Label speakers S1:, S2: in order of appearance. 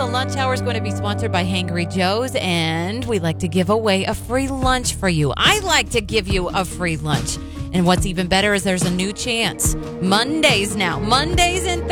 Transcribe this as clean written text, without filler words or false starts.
S1: the lunch hour is going to be sponsored by Hangry Joe's, and we like to give away a free lunch for you. I like to give you a free lunch. And what's even better is there's a new chance. Mondays now. Mondays and